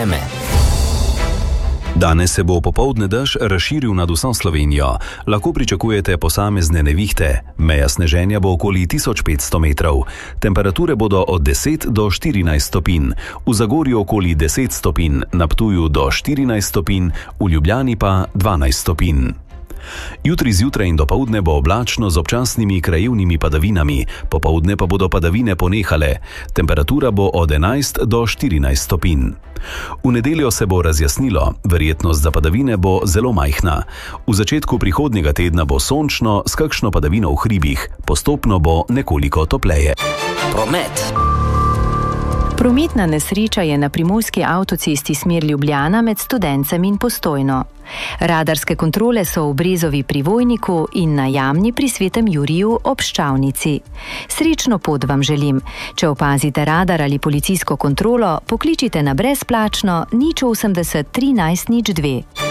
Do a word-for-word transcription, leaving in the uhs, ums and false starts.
Vreme. Danes se bo popoldne dež razširil nad vso Slovenijo. Lahko pričakujete posamezne nevihte. Meja sneženja bo okoli tisoč petsto metrov. Temperature bodo od deset do štirinajst stopinj. V Zagorju okoli deset stopinj, na Ptuju do štirinajst stopinj, v Ljubljani pa dvanajst stopinj. Jutri zjutraj in dopoldne bo oblačno z občasnimi krajevnimi padavinami, popoldne pa bodo padavine ponehale. Temperatura bo od enajst do štirinajst stopinj. V nedeljo se bo razjasnilo, verjetnost za padavine bo zelo majhna. V začetku prihodnjega tedna bo sončno s kakšno padavino v hribih, postopno bo nekoliko topleje. Promet. Prometna nesreča je na primorski avtocesti smer Ljubljana med Studencem in Postojno. Radarske kontrole so v Brezovi pri Vojniku in na Jamni pri Svetem Juriju ob Ščavnici. Srečno pot vam želim. Če opazite radar ali policijsko kontrolo, pokličite na brezplačno nič osemdeset trinajst nič dve.